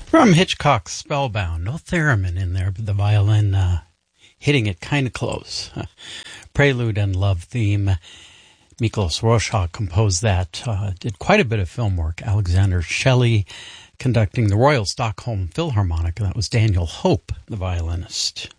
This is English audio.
From Hitchcock's Spellbound, no theremin in there, but the violin hitting it kind of close. Prelude and Love Theme. Miklos Rozsa composed that, did quite a bit of film work. Alexander Shelley conducting the Royal Stockholm Philharmonic, and that was Daniel Hope, the violinist.